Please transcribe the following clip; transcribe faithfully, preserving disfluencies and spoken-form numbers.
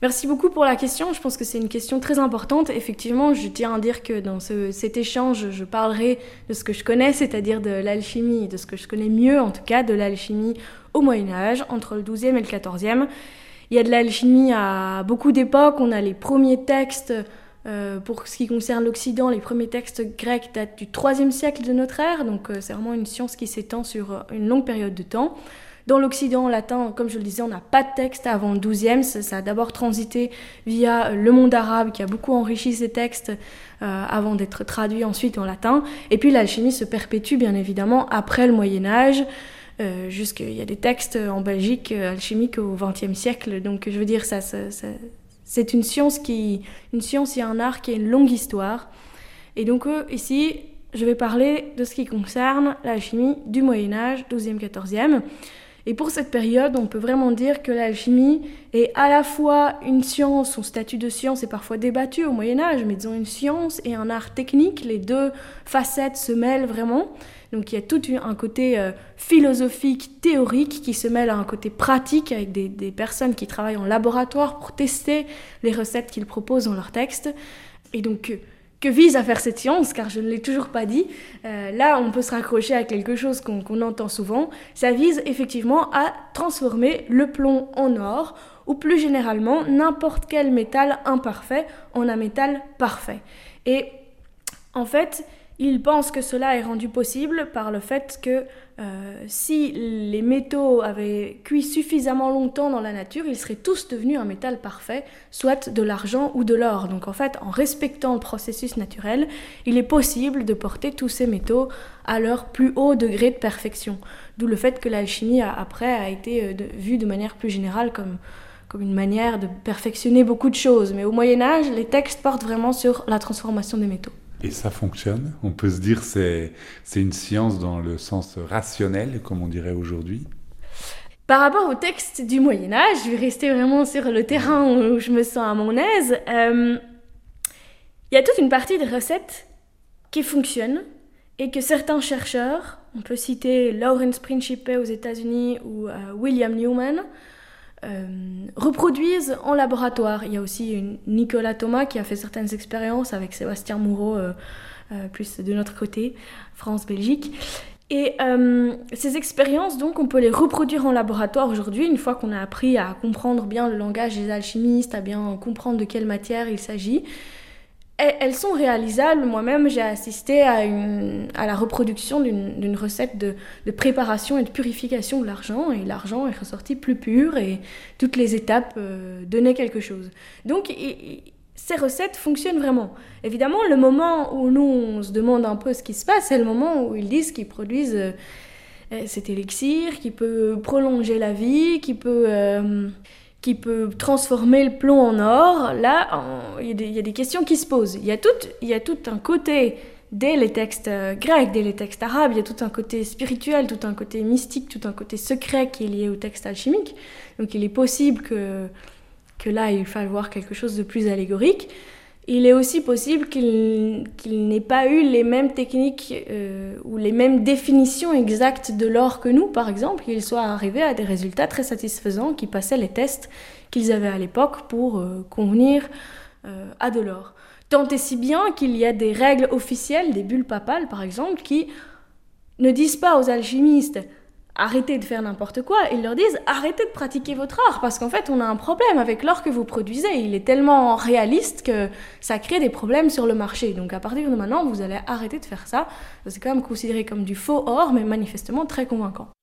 Merci beaucoup pour la question. Je pense que c'est une question très importante. Effectivement, je tiens à dire que dans ce, cet échange, je parlerai de ce que je connais, c'est-à-dire de l'alchimie, de ce que je connais mieux, en tout cas, de l'alchimie au Moyen-Âge, entre le douzième et le quatorzième. Il y a de l'alchimie à beaucoup d'époques. On a les premiers textes, euh, pour ce qui concerne l'Occident, les premiers textes grecs datent du troisième siècle de notre ère. Donc, euh, c'est vraiment une science qui s'étend sur une longue période de temps. Dans l'Occident latin, comme je le disais, on n'a pas de texte avant le douzième. Ça, ça a d'abord transité via le monde arabe qui a beaucoup enrichi ces textes euh, avant d'être traduits ensuite en latin. Et puis l'alchimie se perpétue bien évidemment après le Moyen-Âge. Euh, jusqu'il y a des textes en Belgique euh, alchimiques au vingtième siècle. Donc je veux dire, ça, ça, ça, c'est une science, qui, une science et un art qui a une longue histoire. Et donc euh, ici, je vais parler de ce qui concerne l'alchimie du Moyen-Âge, douzième quatorzième. Et pour cette période, on peut vraiment dire que l'alchimie est à la fois une science, son statut de science est parfois débattu au Moyen-Âge, mais disons une science et un art technique, les deux facettes se mêlent vraiment. Donc il y a tout un côté euh, philosophique, théorique qui se mêle à un côté pratique avec des, des personnes qui travaillent en laboratoire pour tester les recettes qu'ils proposent dans leurs textes. Et donc... Euh, Que vise à faire cette science, car je ne l'ai toujours pas dit. Euh, là, on peut se raccrocher à quelque chose qu'on, qu'on entend souvent. Ça vise effectivement à transformer le plomb en or, ou plus généralement, n'importe quel métal imparfait en un métal parfait. Et en fait, il pense que cela est rendu possible par le fait que euh, si les métaux avaient cuit suffisamment longtemps dans la nature, ils seraient tous devenus un métal parfait, soit de l'argent ou de l'or. Donc en fait, en respectant le processus naturel, il est possible de porter tous ces métaux à leur plus haut degré de perfection. D'où le fait que l'alchimie, a, après, a été euh, de, vue de manière plus générale comme, comme une manière de perfectionner beaucoup de choses. Mais au Moyen-Âge, les textes portent vraiment sur la transformation des métaux. Et ça fonctionne. On peut se dire que c'est, c'est une science dans le sens rationnel, comme on dirait aujourd'hui. Par rapport au texte du Moyen-Âge, je vais rester vraiment sur le terrain où je me sens à mon aise. Euh, il y a toute une partie des recettes qui fonctionnent et que certains chercheurs, on peut citer Lawrence Principe aux États-Unis ou euh, William Newman, Euh, reproduisent en laboratoire. Il y a aussi une Nicolas Thomas qui a fait certaines expériences avec Sébastien Moureau, euh, euh, plus de notre côté, France-Belgique. Et euh, ces expériences, donc, on peut les reproduire en laboratoire aujourd'hui, une fois qu'on a appris à comprendre bien le langage des alchimistes, à bien comprendre de quelle matière il s'agit. Elles sont réalisables. Moi-même, j'ai assisté à, une, à la reproduction d'une, d'une recette de, de préparation et de purification de l'argent. Et l'argent est ressorti plus pur et toutes les étapes euh, donnaient quelque chose. Donc, et, et, ces recettes fonctionnent vraiment. Évidemment, le moment où nous, on se demande un peu ce qui se passe, c'est le moment où ils disent qu'ils produisent euh, cet élixir qui peut prolonger la vie, qui peut... Euh, qui peut transformer le plomb en or. Là, il y, y a des questions qui se posent. Il y a tout, il y a tout un côté, dès les textes grecs, dès les textes arabes, il y a tout un côté spirituel, tout un côté mystique, tout un côté secret qui est lié au texte alchimique. Donc il est possible que, que là, il faille voir quelque chose de plus allégorique. Il est aussi possible qu'il, qu'il n'ait pas eu les mêmes techniques euh, ou les mêmes définitions exactes de l'or que nous, par exemple, qu'il soit arrivé à des résultats très satisfaisants qui passaient les tests qu'ils avaient à l'époque pour euh, convenir euh, à de l'or. Tant et si bien qu'il y a des règles officielles, des bulles papales par exemple, qui ne disent pas aux alchimistes arrêtez de faire n'importe quoi, ils leur disent arrêtez de pratiquer votre art parce qu'en fait on a un problème avec l'or que vous produisez, il est tellement réaliste que ça crée des problèmes sur le marché, donc à partir de maintenant vous allez arrêter de faire ça. C'est quand même considéré comme du faux or mais manifestement très convaincant.